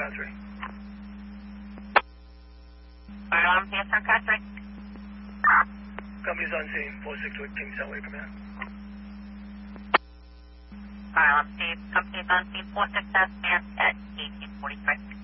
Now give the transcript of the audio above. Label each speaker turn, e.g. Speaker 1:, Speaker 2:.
Speaker 1: Cat 3.
Speaker 2: Fire alarm PSR Cat 3.
Speaker 1: Company's on scene, 468 Kingstown Way Command.
Speaker 2: Fire alarm Steve, company's on scene 467 at 1843.